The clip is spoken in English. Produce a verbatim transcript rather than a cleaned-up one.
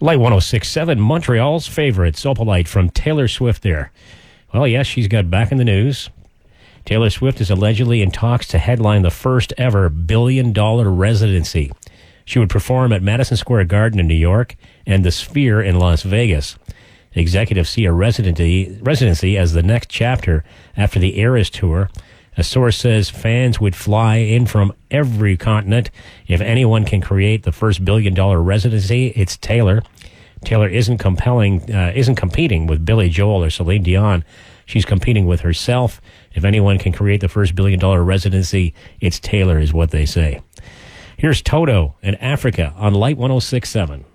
Light one oh six point seven, Montreal's favorite, Opalite from Taylor Swift there. Well, yes, she's got back in the news. Taylor Swift is allegedly in talks to headline the first ever billion-dollar residency. She would perform at Madison Square Garden in New York and the Sphere in Las Vegas. Executives see a residency, residency as the next chapter after the Eras Tour. A source says fans would fly in from every continent. If anyone can create the first billion-dollar residency, it's Taylor. Taylor isn't compelling, uh, isn't competing with Billy Joel or Celine Dion. She's competing with herself. If anyone can create the first billion-dollar residency, it's Taylor, is what they say. Here's Toto and Africa on Light one oh six point seven.